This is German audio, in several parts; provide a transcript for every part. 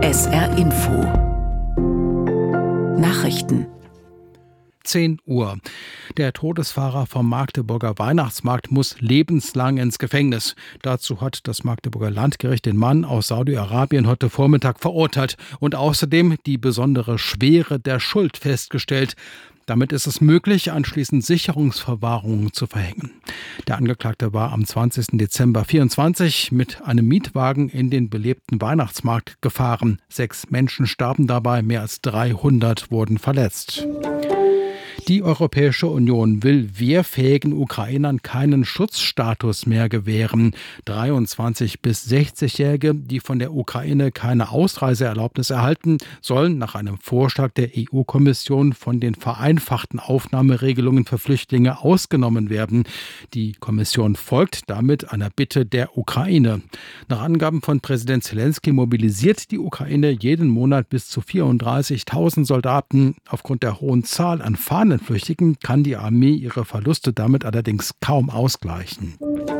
SR Info Nachrichten 10 Uhr. Der Todesfahrer vom Magdeburger Weihnachtsmarkt muss lebenslang ins Gefängnis. Dazu hat das Magdeburger Landgericht den Mann aus Saudi-Arabien heute Vormittag verurteilt und außerdem die besondere Schwere der Schuld festgestellt. Damit ist es möglich, anschließend Sicherungsverwahrungen zu verhängen. Der Angeklagte war am 20. Dezember 2024 mit einem Mietwagen in den belebten Weihnachtsmarkt gefahren. 6 Menschen starben dabei, mehr als 300 wurden verletzt. Die Europäische Union will wehrfähigen Ukrainern keinen Schutzstatus mehr gewähren. 23- bis 60-Jährige, die von der Ukraine keine Ausreiseerlaubnis erhalten, sollen nach einem Vorschlag der EU-Kommission von den vereinfachten Aufnahmeregelungen für Flüchtlinge ausgenommen werden. Die Kommission folgt damit einer Bitte der Ukraine. Nach Angaben von Präsident Zelensky mobilisiert die Ukraine jeden Monat bis zu 34.000 Soldaten. Aufgrund der hohen Zahl an Fahnenflüchtlingen kann die Armee ihre Verluste damit allerdings kaum ausgleichen.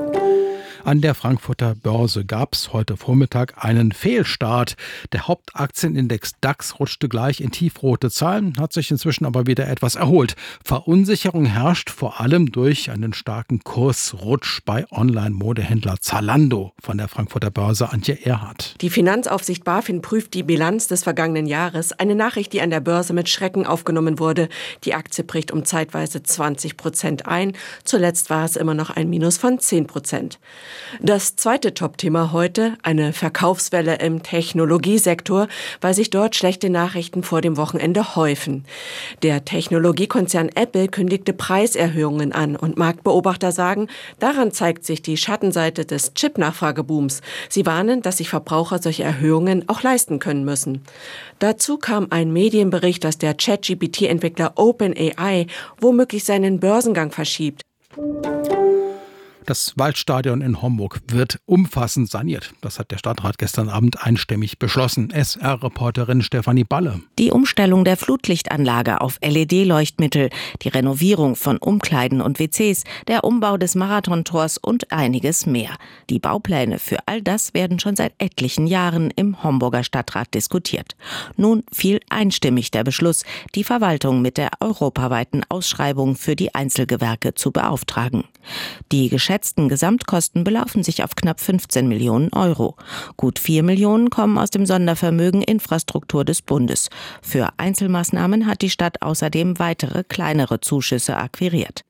An der Frankfurter Börse gab es heute Vormittag einen Fehlstart. Der Hauptaktienindex DAX rutschte gleich in tiefrote Zahlen, hat sich inzwischen aber wieder etwas erholt. Verunsicherung herrscht vor allem durch einen starken Kursrutsch bei Online-Modehändler Zalando. Von der Frankfurter Börse Antje Erhardt. Die Finanzaufsicht BaFin prüft die Bilanz des vergangenen Jahres. Eine Nachricht, die an der Börse mit Schrecken aufgenommen wurde. Die Aktie bricht um zeitweise 20% ein. Zuletzt war es immer noch ein Minus von 10%. Das zweite Top-Thema heute, eine Verkaufswelle im Technologiesektor, weil sich dort schlechte Nachrichten vor dem Wochenende häufen. Der Technologiekonzern Apple kündigte Preiserhöhungen an und Marktbeobachter sagen, daran zeigt sich die Schattenseite des Chip-Nachfragebooms. Sie warnen, dass sich Verbraucher solche Erhöhungen auch leisten können müssen. Dazu kam ein Medienbericht, dass der ChatGPT-Entwickler OpenAI womöglich seinen Börsengang verschiebt. Das Waldstadion in Homburg wird umfassend saniert. Das hat der Stadtrat gestern Abend einstimmig beschlossen. SR-Reporterin Stefanie Balle. Die Umstellung der Flutlichtanlage auf LED-Leuchtmittel, die Renovierung von Umkleiden und WCs, der Umbau des Marathontors und einiges mehr. Die Baupläne für all das werden schon seit etlichen Jahren im Homburger Stadtrat diskutiert. Nun fiel einstimmig der Beschluss, die Verwaltung mit der europaweiten Ausschreibung für die Einzelgewerke zu beauftragen. Die geschätzten Gesamtkosten belaufen sich auf knapp 15 Millionen Euro. Gut 4 Millionen kommen aus dem Sondervermögen Infrastruktur des Bundes. Für Einzelmaßnahmen hat die Stadt außerdem weitere kleinere Zuschüsse akquiriert.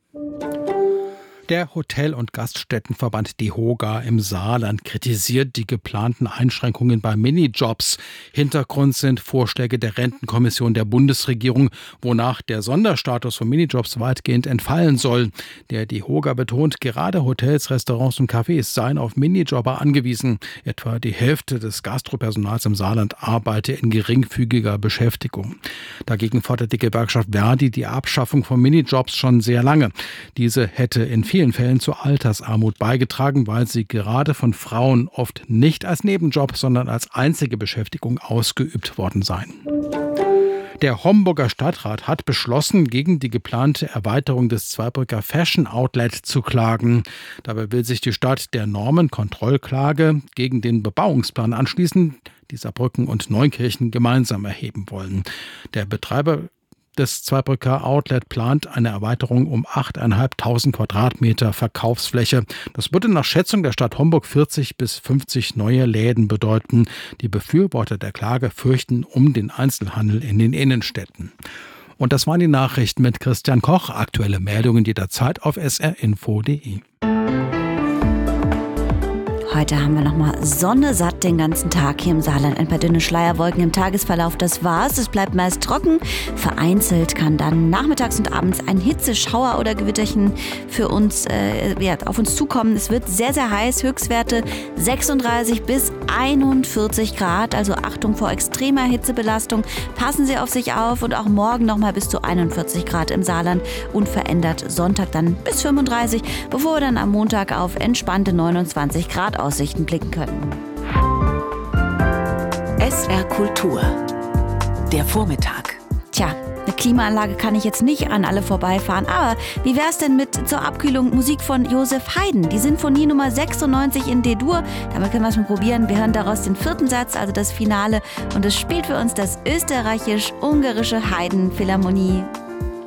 Der Hotel- und Gaststättenverband DEHOGA im Saarland kritisiert die geplanten Einschränkungen bei Minijobs. Hintergrund sind Vorschläge der Rentenkommission der Bundesregierung, wonach der Sonderstatus von Minijobs weitgehend entfallen soll. Der DEHOGA betont, gerade Hotels, Restaurants und Cafés seien auf Minijobber angewiesen. Etwa die Hälfte des Gastropersonals im Saarland arbeite in geringfügiger Beschäftigung. Dagegen fordert die Gewerkschaft Verdi die Abschaffung von Minijobs schon sehr lange. Diese hätte in vielen Fällen zur Altersarmut beigetragen, weil sie gerade von Frauen oft nicht als Nebenjob, sondern als einzige Beschäftigung ausgeübt worden seien. Der Homburger Stadtrat hat beschlossen, gegen die geplante Erweiterung des Zweibrücker Fashion Outlet zu klagen. Dabei will sich die Stadt der Normenkontrollklage gegen den Bebauungsplan anschließen, die Saarbrücken und Neunkirchen gemeinsam erheben wollen. Der Betreiber des Zweibrücker Outlet plant eine Erweiterung um 8.500 Quadratmeter Verkaufsfläche. Das würde nach Schätzung der Stadt Homburg 40 bis 50 neue Läden bedeuten. Die Befürworter der Klage fürchten um den Einzelhandel in den Innenstädten. Und das waren die Nachrichten mit Christian Koch. Aktuelle Meldungen jederzeit auf srinfo.de. Heute haben wir nochmal Sonne satt den ganzen Tag hier im Saarland. Ein paar dünne Schleierwolken im Tagesverlauf, das war's. Es bleibt meist trocken. Vereinzelt kann dann nachmittags und abends ein Hitzeschauer oder Gewitterchen für uns, auf uns zukommen. Es wird sehr, sehr heiß. Höchstwerte 36 bis 41 Grad. Also Achtung vor extremer Hitzebelastung. Passen Sie auf sich auf und auch morgen nochmal bis zu 41 Grad im Saarland. Unverändert Sonntag dann bis 35, bevor wir dann am Montag auf entspannte 29 Grad Aussichten blicken können. SR Kultur. Der Vormittag. Tja, eine Klimaanlage kann ich jetzt nicht an alle vorbeifahren. Aber wie wär's denn mit zur Abkühlung Musik von Josef Haydn? Die Sinfonie Nummer 96 in D-Dur. Damit können wir es mal probieren. Wir hören daraus den 4. Satz, also das Finale. Und es spielt für uns das österreichisch-ungarische Haydn Philharmonie